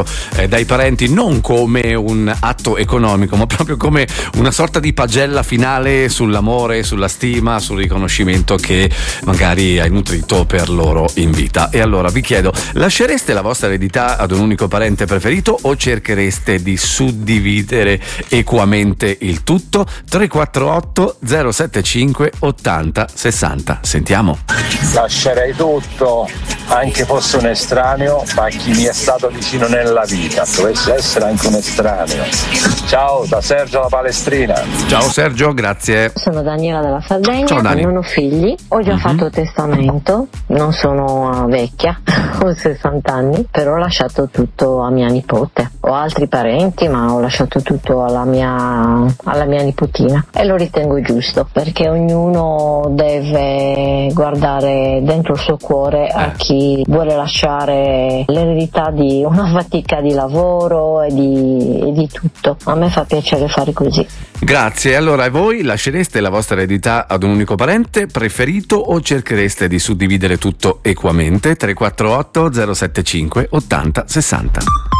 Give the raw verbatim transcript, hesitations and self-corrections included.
preferito eh, dai parenti, non come un atto economico, ma proprio come una sorta di pagella finale sull'amore, sulla stima, sul riconoscimento che magari hai nutrito per loro in vita. E allora vi chiedo, lascereste la vostra eredità ad un unico parente preferito o cerchereste di suddividere equamente il tutto? tre quattro otto zero sette cinque ottanta sessanta. Sentiamo. Lascerei tutto, anche fosse un estraneo, ma chi mi è stato vicino nella vita, dovesse essere anche un estraneo. Ciao, da Sergio la Palestrina. Ciao Sergio, grazie. Sono Daniela della Sardegna. Ciao, Dani. Non ho figli, ho già mm-hmm. fatto testamento, non sono vecchia, ho sessanta anni, però ho lasciato tutto a mia nipote. Ho altri parenti, ma ho lasciato tutto alla mia, alla mia nipotina e lo ritengo giusto, perché ognuno deve guardare dentro il suo cuore a eh. chi vuole lasciare l'eredità di una fatica di lavoro e di, e di tutto. A me fa piacere fare così. Grazie. Allora, voi lascereste la vostra eredità ad un unico parente preferito o cerchereste di suddividere tutto equamente? tre quattro otto zero sette cinque ottanta sessanta.